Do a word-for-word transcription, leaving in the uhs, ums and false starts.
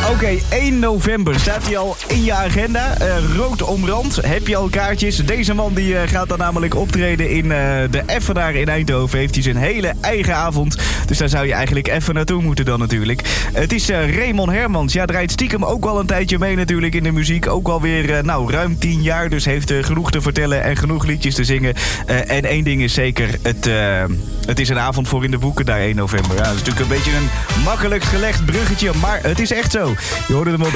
Oké, okay, één november staat hij al in je agenda. Uh, rood omrand. Heb je al kaartjes? Deze man die uh, gaat dan namelijk optreden in uh, de Effenaar in Eindhoven. Heeft hij zijn hele eigen avond. Dus daar zou je eigenlijk even naartoe moeten dan natuurlijk. Uh, het is uh, Raymond Hermans. Ja, draait stiekem ook wel een tijdje mee natuurlijk in de muziek. Ook alweer uh, nou, ruim tien jaar. Dus heeft uh, genoeg te vertellen en genoeg liedjes te zingen. Uh, en één ding is zeker. Het, uh, het is een avond voor in de boeken daar één november. Ja, dat is natuurlijk een beetje een makkelijk gelegd bruggetje. Maar het is echt zo. Je hoorde hem op